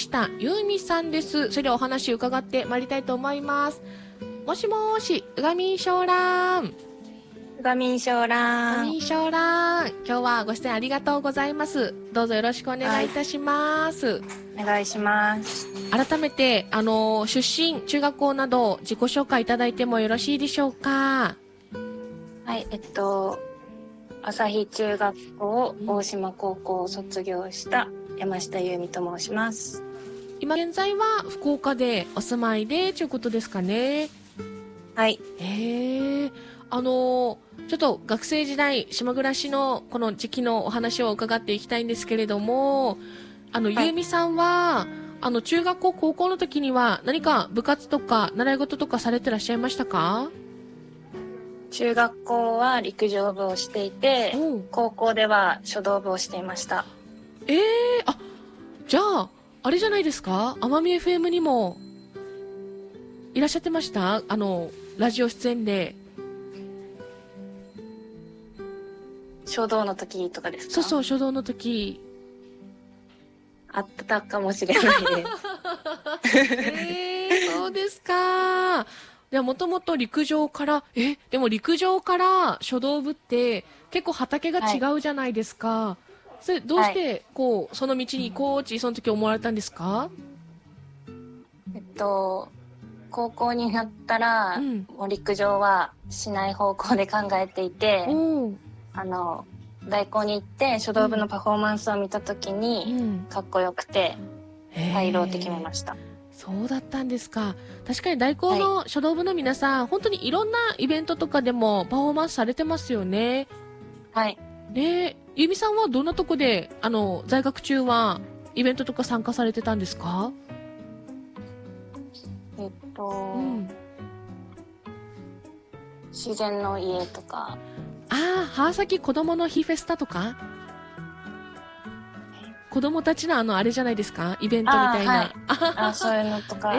下ゆうみさんです。それではお話伺ってまいりたいと思います。もしもーし、うがみんしょうらん。 うがみんしょうらん。 今日はご出演ありがとうございます。どうぞよろしくお願いいたします。 お願いします。 改めて、出身、中学校など自己紹介いただいてもよろしいでしょうか。 はい、朝日中学校大島高校を卒業した山下優美と申します。 今現在は福岡でお住まいでということですかね。 はい。 ちょっと学生時代、島暮らしのこの時期のお話を伺っていきたいんですけれども、ゆうみさんは、中学校、高校の時には何か部活とか習い事とかされてらっしゃいましたか？ 中学校は陸上部をしていて、高校では書道部をしていました。 じゃあ、あれじゃないですか？奄美 FM にもいらっしゃってました？ラジオ出演で。 書道の時とかですか？ そうそう、書道の時。 あったかもしれないです。そうですか。では、もともと陸上から、でも陸上から書道部って結構畑が違うじゃないですか。はい、それどうして、その道に行こうって、その時思われたんですか？ 高校になったら、もう陸上はしない方向で考えていて、大校に行って書道部のパフォーマンスを見た時に、かっこよくて入ろうって決めました。 そうだったんですか。確かに大校の書道部の皆さん、本当にいろんなイベントとかでもパフォーマンスされてますよね。 はい。 ゆみさんはどんなとこで在学中はイベントとか参加されてたんですか？ 自然の家とか。 川崎子供の日フェスタとか、子供たちのあれじゃないですか、イベントみたいな。 そういうのとか。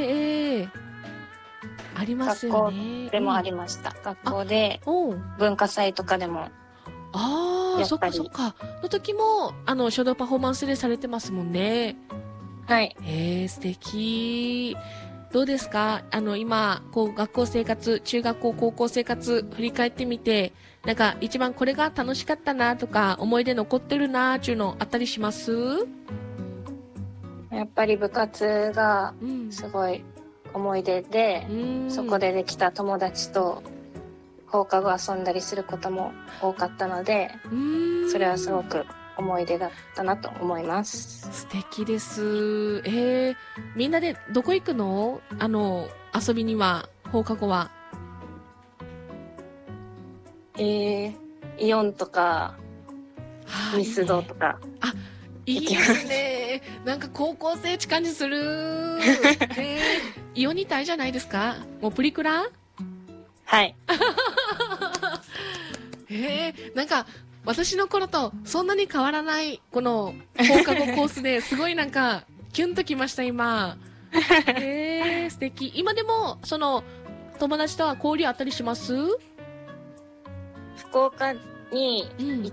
ありますよね。 学校でもありました。学校で文化祭とかでも。 そっかそっか。の時も書道パフォーマンスでされてますもんね。 はい。 素敵。どうですか？今、学校生活、中学校、高校生活、振り返ってみて、なんか、一番これが楽しかったなとか、思い出残ってるなっていうのあったりします？ やっぱり部活が、すごい思い出で、そこでできた友達と、放課後遊んだりすることも多かったので、それはすごく思い出だったなと思います。 素敵です。みんなでどこ行くの？遊びには、放課後は。 イオンとか、ミスドとか。 いいですね。なんか高校生って感じする。イオンにいたいじゃないですか？もうプリクラ？ はい。 なんか、私の頃とそんなに変わらない、この放課後コースですごいなんか、キュンときました、今。素敵。今でも、友達とは交流あったりします？ 福岡に、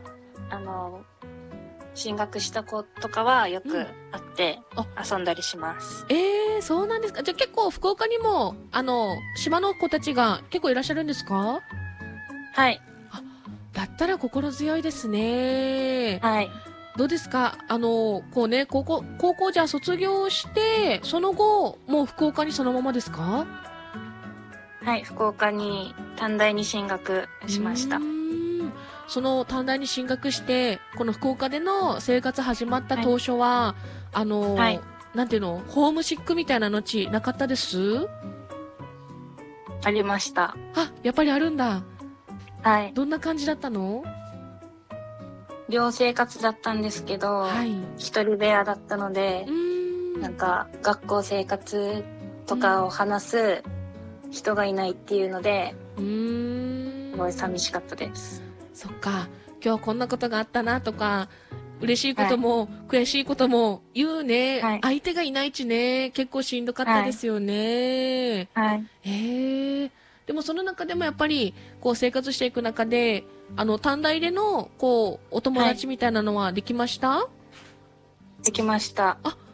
進学した子とかはよく会って遊んだりします。 そうなんですか。じゃあ結構福岡にも、島の子たちが結構いらっしゃるんですか？ はい。 だったら心強いですね。 はい。 どうですか？高校じゃあ卒業して、その後、もう福岡にそのままですか？ はい、福岡に、短大に進学しました。 その短大に進学して、この福岡での生活始まった当初は、なんていうの、ホームシックみたいなのなかったです？ ありました。 やっぱりあるんだ。 はい。 どんな感じだったの？ 寮生活だったんですけど、一人部屋だったので、なんか学校生活とかを話す人がいないっていうので、すごい寂しかったです。 そっか。今日こんなことがあったなとか、嬉しいことも、悔しいことも言うね、相手がいないちね、結構しんどかったですよね。でもその中でもやっぱり、生活していく中で、短大での、お友達みたいなのはできました？ できました。